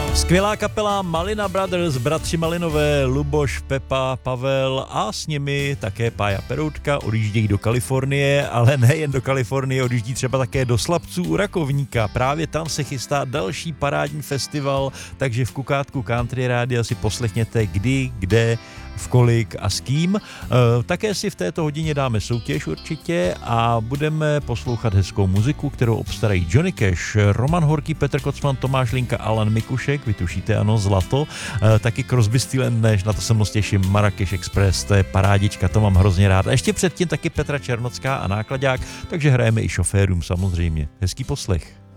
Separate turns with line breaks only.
Skvělá kapela Malina Brothers, bratři Malinové, Luboš, Pepa, Pavel a s nimi také Pája Peroutka odjíždějí do Kalifornie, ale nejen do Kalifornie, odjíždí třeba také do Slabců u Rakovníka. Právě tam se chystá další parádní festival, takže v Kukátku Country Rádia si poslechněte kdy, kde, v kolik a s kým. Také si v této hodině dáme soutěž určitě a budeme poslouchat hezkou muziku, kterou obstarají Johnny Cash, Roman Horký, Petr Kocman, Tomáš Linka, Alan Mikušek, vy tušíte, ano, zlato, taky Crosby, Stills & Nash, na to se moc těším, Marrakeš Express, to je parádička, to mám hrozně rád. A ještě předtím taky Petra Černocká a Nákladák, takže hrajeme i šoférům samozřejmě. Hezký poslech.